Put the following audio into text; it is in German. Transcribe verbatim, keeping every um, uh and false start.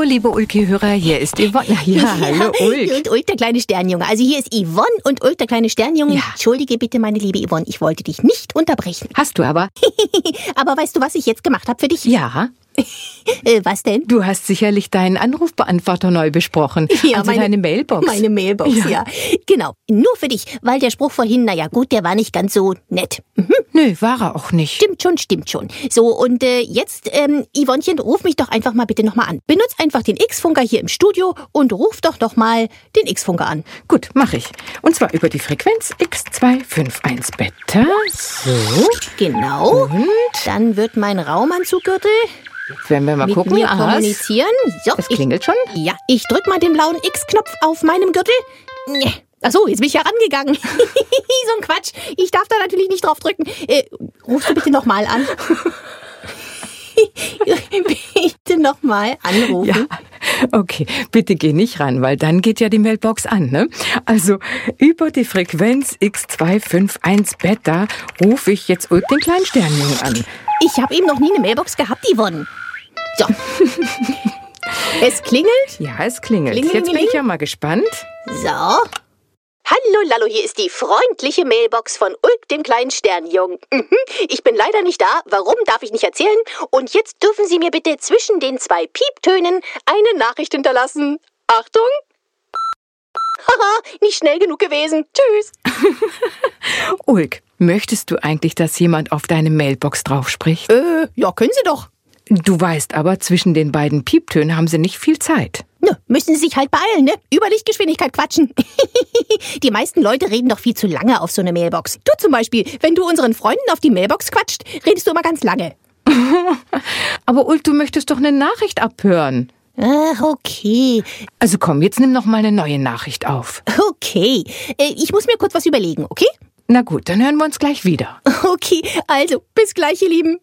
liebe Ulki-Hörer, hier ist Yvonne. Ja, hallo Ulk. Und Ulk, der kleine Sternjunge. Also hier ist Yvonne und Ulk, der kleine Sternjunge. Ja. Entschuldige bitte, meine liebe Yvonne, ich wollte dich nicht unterbrechen. Hast du aber? Aber weißt du, was ich jetzt gemacht habe für dich? Ja. Äh, was denn? Du hast sicherlich deinen Anrufbeantworter neu besprochen. Ja, also meine, deine Mailbox. Meine Mailbox, ja. ja. Genau, nur für dich, weil der Spruch vorhin, naja gut, der war nicht ganz so nett. Mhm. Nö, war er auch nicht. Stimmt schon, stimmt schon. So, und äh, jetzt, ähm, Yvonnchen, ruf mich doch einfach mal bitte nochmal an. Benutz einfach den X-Funker hier im Studio und ruf doch noch mal den X-Funker an. Gut, mache ich. Und zwar über die Frequenz X zwei fünf eins Beta. So. Genau. Und? Dann wird mein Raumanzuggürtel Jetzt werden wir mal mit gucken. mir Aha, kommunizieren. So, es klingelt ich, schon. Ja, ich drück mal den blauen X-Knopf auf meinem Gürtel. Ach so, jetzt bin ich ja rangegangen. So ein Quatsch. Ich darf da natürlich nicht drauf drücken. Äh, rufst du bitte nochmal an? Bitte nochmal anrufen. Ja, okay. Bitte geh nicht ran, weil dann geht ja die Mailbox an, ne? Also über die Frequenz X zwei fünf eins Beta rufe ich jetzt Ulk den kleinen Sternjungen an. Ich habe eben noch nie eine Mailbox gehabt, Yvonne. So. Es klingelt. Ja, es klingelt. Klingeling, Jetzt bin ich ja mal gespannt. So. Hallo, Lallo, hier ist die freundliche Mailbox von Ulk, dem kleinen Sternjungen. Mhm. Ich bin leider nicht da. Warum, darf ich nicht erzählen. Und jetzt dürfen Sie mir bitte zwischen den zwei Pieptönen eine Nachricht hinterlassen. Achtung. Haha, nicht schnell genug gewesen. Tschüss. Ulk, möchtest du eigentlich, dass jemand auf deine Mailbox drauf spricht? Äh, ja, können Sie doch. Du weißt aber, zwischen den beiden Pieptönen haben sie nicht viel Zeit. Nö, müssen Sie sich halt beeilen, ne? Über Lichtgeschwindigkeit quatschen. Die meisten Leute reden doch viel zu lange auf so eine Mailbox. Du zum Beispiel, wenn du unseren Freunden auf die Mailbox quatscht, redest du immer ganz lange. Aber Ulk, du möchtest doch eine Nachricht abhören. Ach, okay. Also komm, jetzt nimm noch mal eine neue Nachricht auf. Okay. Äh, ich muss mir kurz was überlegen, okay? Na gut, dann hören wir uns gleich wieder. Okay, also, bis gleich, ihr Lieben.